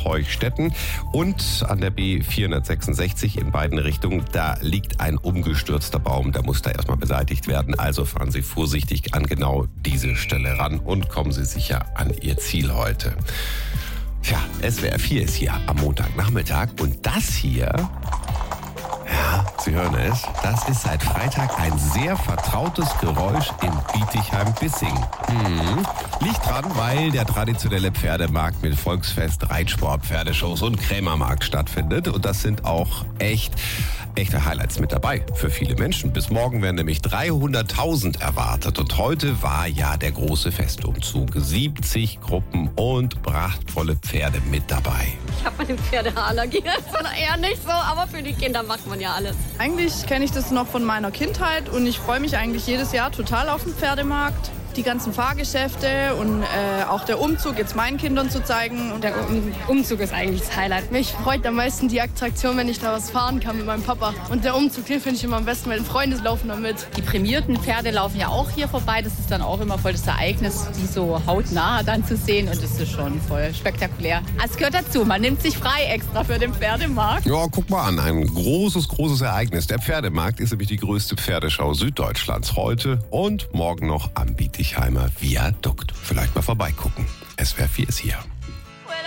und Heuchstetten. Und an der B466 in beiden Richtungen, da liegt ein umgestürzter Baum. Der muss da erstmal beseitigt werden. Also fahren Sie vorsichtig an genau diese Stelle ran und kommen Sie sicher an Ihr Ziel heute. Tja, SWR 4 ist hier am Montagnachmittag und das hier, ja, Sie hören es, das ist seit Freitag ein sehr vertrautes Geräusch in Bietigheim-Bissing. Liegt dran, weil der traditionelle Pferdemarkt mit Volksfest, Reitsport, Pferdeshows und Krämermarkt stattfindet. Und das sind auch echte Highlights mit dabei für viele Menschen. Bis morgen werden nämlich 300.000 erwartet. Und heute war ja der große Festumzug. 70 Gruppen und prachtvolle Pferde mit dabei. Ich habe eine Pferdeallergie, sondern eher nicht so, aber für die Kinder macht man ja alles. Eigentlich kenne ich das noch von meiner Kindheit und ich freue mich eigentlich jedes Jahr total auf den Pferdemarkt. Die ganzen Fahrgeschäfte und auch der Umzug jetzt meinen Kindern zu zeigen. Und Der Umzug ist eigentlich das Highlight. Mich freut am meisten die Attraktion, wenn ich da was fahren kann mit meinem Papa. Und der Umzug, den finde ich immer am besten, weil Freunde laufen da mit. Die prämierten Pferde laufen ja auch hier vorbei. Das ist dann auch immer voll das Ereignis, die so hautnah dann zu sehen. Und das ist schon voll spektakulär. Es gehört dazu, man nimmt sich frei extra für den Pferdemarkt. Ja, guck mal an, ein großes Ereignis. Der Pferdemarkt ist nämlich die größte Pferdeschau Süddeutschlands heute und morgen noch am Bietigheimer Viadukt. Vielleicht mal vorbeigucken. SWR 4 ist hier.